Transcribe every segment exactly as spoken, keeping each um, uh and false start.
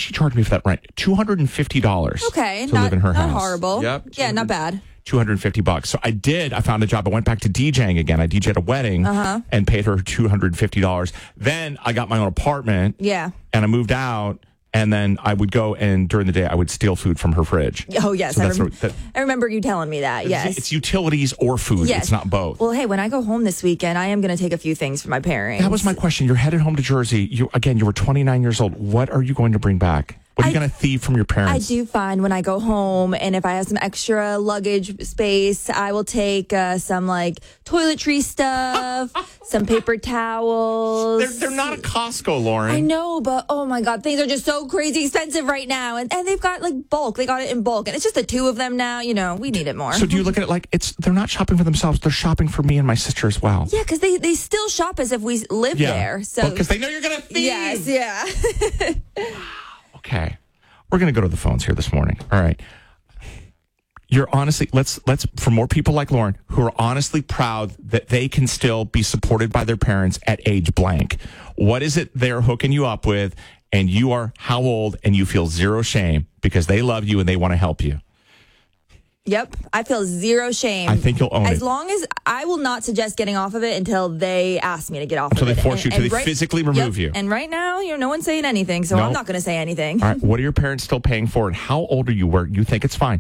she charge me for that rent? two hundred fifty dollars. Okay, to not, live in her not house. horrible. Yep. Yeah, not bad. two hundred fifty bucks. So I did. I found a job. I went back to DJing again. I DJed a wedding uh-huh. and paid her two hundred fifty dollars. Then I got my own apartment. Yeah. And I moved out. And then I would go and during the day I would steal food from her fridge. Oh, yes. So I, that's rem- what, that, I remember you telling me that. Yes. It's utilities or food. Yes. It's not both. Well, hey, when I go home this weekend, I am going to take a few things from my parents. That was my question. You're headed home to Jersey. You Again, you were twenty-nine years old. What are you going to bring back? What are you going to thieve from your parents? I do find when I go home, and if I have some extra luggage space, I will take uh, some like toiletry stuff, some paper towels. They're, they're not a Costco, Lauren. I know, but oh my God, things are just so crazy expensive right now. And, and they've got like bulk. They got it in bulk. And it's just the two of them now. You know, we need it more. So do you look at it like it's they're not shopping for themselves. They're shopping for me and my sister as well. Yeah, because they, they still shop as if we live yeah. there. So Because they know you're going to thieve. Yes, yeah. Okay. We're going to go to the phones here this morning. All right. You're honestly, let's, let's, for more people like Lauren, who are honestly proud that they can still be supported by their parents at age blank. What is it they're hooking you up with? And you are how old and you feel zero shame because they love you and they want to help you? Yep. I feel zero shame. I think you'll own as it. As long as I will not suggest getting off of it until they ask me to get off until of it. Until they force and, you, until they right, physically remove yep. you. And right now, you know, no one's saying anything, so nope. I'm not going to say anything. All right. What are your parents still paying for and how old are you where you think it's fine?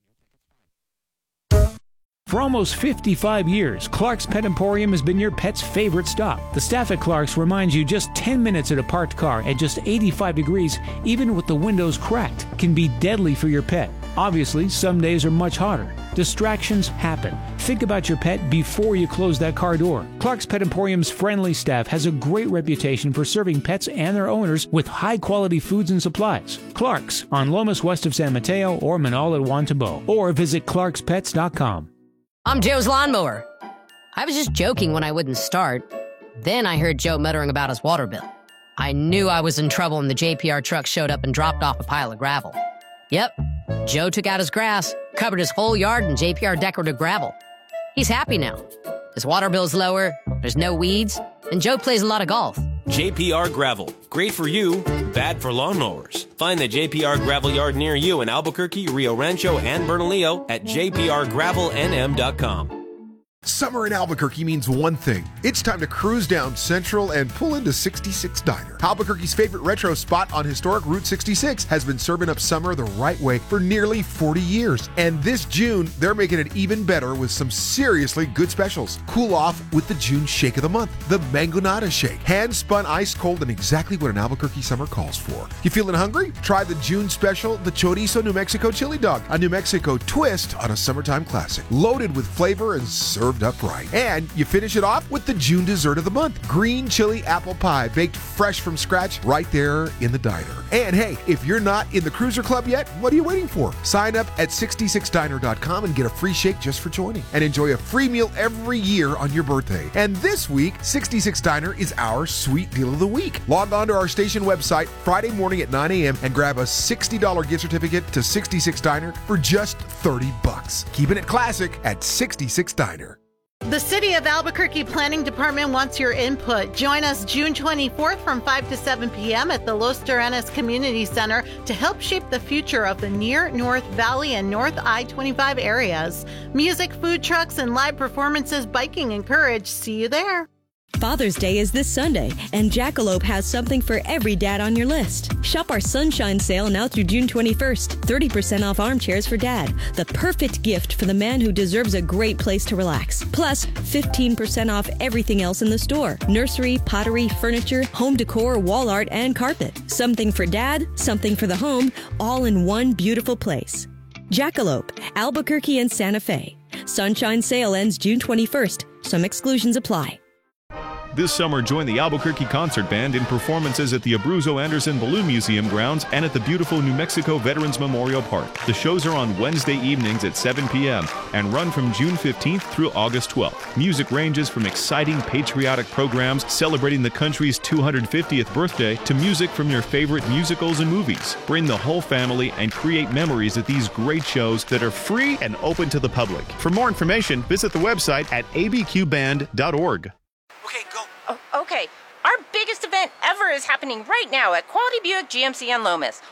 For almost fifty-five years, Clark's Pet Emporium has been your pet's favorite stop. The staff at Clark's reminds you just ten minutes at a parked car at just eighty-five degrees, even with the windows cracked, can be deadly for your pet. Obviously, some days are much hotter. Distractions happen. Think about your pet before you close that car door. Clark's Pet Emporium's friendly staff has a great reputation for serving pets and their owners with high-quality foods and supplies. Clark's, on Lomas west of San Mateo or Manal at Juan Tabo, or visit clarks pets dot com. I'm Joe's lawnmower. I was just joking when I wouldn't start. Then I heard Joe muttering about his water bill. I knew I was in trouble when the J P R truck showed up and dropped off a pile of gravel. Yep, Joe took out his grass, covered his whole yard in J P R decorative gravel. He's happy now. His water bill's lower, there's no weeds, and Joe plays a lot of golf. J P R Gravel. Great for you, bad for lawnmowers. Find the J P R Gravel Yard near you in Albuquerque, Rio Rancho, and Bernalillo at j p r gravel n m dot com. Summer in Albuquerque means one thing. It's time to cruise down Central and pull into sixty-six Diner. Albuquerque's favorite retro spot on historic Route sixty-six has been serving up summer the right way for nearly forty years. And this June, they're making it even better with some seriously good specials. Cool off with the June Shake of the Month, the Mangonada Shake. Hand-spun ice cold and exactly what an Albuquerque summer calls for. You feeling hungry? Try the June special, the Chorizo New Mexico Chili Dog, a New Mexico twist on a summertime classic. Loaded with flavor and served upright. And you finish it off with the June dessert of the month, green chili apple pie, baked fresh from scratch right there in the diner. And hey, if you're not in the Cruiser Club yet, what are you waiting for? Sign up at sixty-six diner dot com and get a free shake just for joining. And enjoy a free meal every year on your birthday. And this week, sixty-six Diner is our sweet deal of the week. Log on to our station website Friday morning at nine a.m. and grab a sixty dollars gift certificate to sixty-six Diner for just thirty bucks. Keeping it classic at sixty-six Diner. The City of Albuquerque Planning Department wants your input. Join us June twenty-fourth from five to seven p.m. at the Los Terrenos Community Center to help shape the future of the near North Valley and North I twenty-five areas. Music, food trucks, and live performances, biking encouraged. See you there. Father's Day is this Sunday, and Jackalope has something for every dad on your list. Shop our Sunshine Sale now through June twenty-first. thirty percent off armchairs for dad. The perfect gift for the man who deserves a great place to relax. Plus, fifteen percent off everything else in the store. Nursery, pottery, furniture, home decor, wall art, and carpet. Something for dad, something for the home, all in one beautiful place. Jackalope, Albuquerque and Santa Fe. Sunshine Sale ends June twenty-first. Some exclusions apply. This summer, join the Albuquerque Concert Band in performances at the Abruzzo Anderson Balloon Museum grounds and at the beautiful New Mexico Veterans Memorial Park. The shows are on Wednesday evenings at seven p.m. and run from June fifteenth through August twelfth. Music ranges from exciting patriotic programs celebrating the country's two hundred fiftieth birthday to music from your favorite musicals and movies. Bring the whole family and create memories at these great shows that are free and open to the public. For more information, visit the website at a b q band dot org. Okay, go. Oh, okay. Our biggest event ever is happening right now at Quality Buick G M C on Lomas.